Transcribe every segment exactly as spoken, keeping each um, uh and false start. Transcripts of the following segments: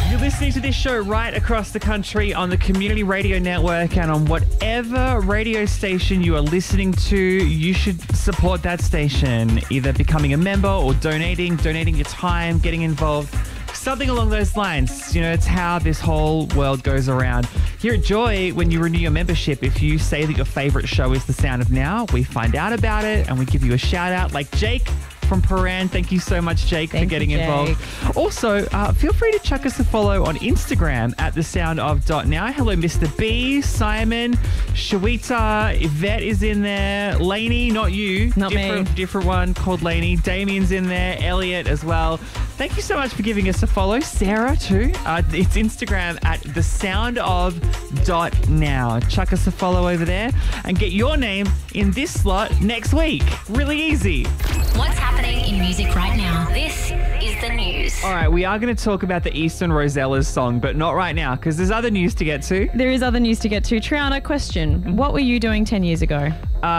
You're listening to this show right across the country on the Community Radio Network and on whatever radio station you are listening to. You should support that station, either becoming a member or donating, donating your time, getting involved. Something along those lines. You know, it's how this whole world goes around. Here at Joy, when you renew your membership, if you say that your favorite show is The Sound of Now, we find out about it and we give you a shout out like Jake from Paran. Thank you so much, Jake, Thank for getting you, Jake. involved. Also, uh, feel free to chuck us a follow on Instagram at the sound of dot now. Hello, Mister B, Simon, Shawita, Yvette is in there, Lainey, not you, Not different, me. different one called Lainey. Damien's in there, Elliot as well. Thank you so much for giving us a follow. Sarah too. Uh, it's Instagram at the sound of dot now. Chuck us a follow over there and get your name in this slot next week. Really easy. What's happening in music right now? This is the news. All right, we are going to talk about the Eastern Rosellas song, but not right now because there's other news to get to. There is other news to get to. Triana, question. What were you doing ten years ago?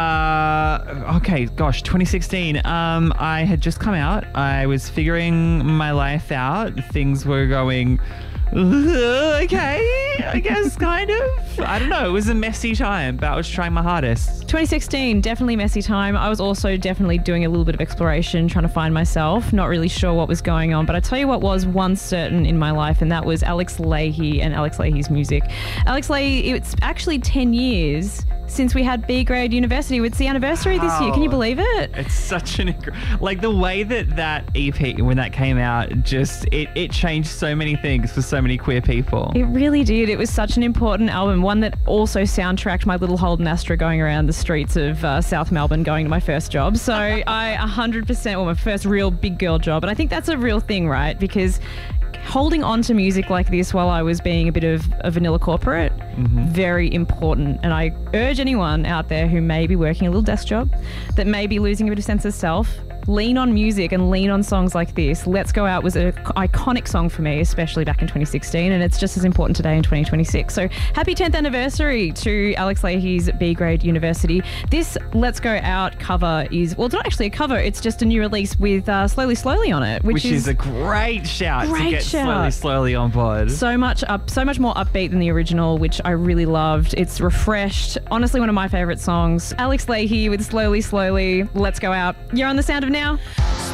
Uh, okay, gosh, twenty sixteen. Um, I had just come out. I was figuring my life out. Things were going okay, I guess, kind of. I don't know. It was a messy time, but I was trying my hardest. twenty sixteen, definitely messy time. I was also definitely doing a little bit of exploration, trying to find myself, not really sure what was going on. But I tell you what was one certain in my life, and that was Alex Leahy and Alex Leahy's music. Alex Leahy, it's actually ten years since we had B Grade University. It's the anniversary this year. Can you believe it? It's such an... Like, the way that that E P, when that came out, just... It, it changed so many things for so many queer people. It really did. It was such an important album, one that also soundtracked my little Holden Astra going around the streets of uh, South Melbourne going to my first job. So I one hundred percent, well, my first real big girl job. And I think that's a real thing, right? Because holding on to music like this while I was being a bit of a vanilla corporate, mm-hmm. very important. And I urge anyone out there who may be working a little desk job, that may be losing a bit of sense of self, lean on music and lean on songs like this. Let's Go Out was an iconic song for me, especially back in twenty sixteen, and it's just as important today in twenty twenty-six. So happy tenth anniversary to Alex Leahy's B Grade University. This Let's Go Out cover is, well, it's not actually a cover, it's just a new release with uh, Slowly Slowly on it, which, Which is, is a great shout great to get shout. Slowly Slowly on board. So much up, so much more upbeat than the original, which I really loved. It's refreshed. Honestly, one of my favourite songs. Alex Leahy with Slowly Slowly. Let's Go Out. You're on The Sound of Now.